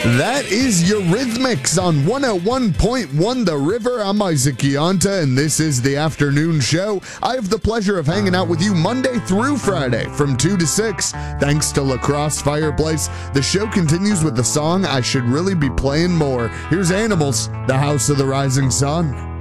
That is Eurythmics on 101.1 The River. I'm Isaac Ionta, and this is the afternoon show. I have the pleasure of hanging out with you Monday through Friday from 2 to 6. Thanks to La Crosse Fireplace, the show continues with the song I Should Really Be Playing More. Here's Animals, The House of the Rising Sun.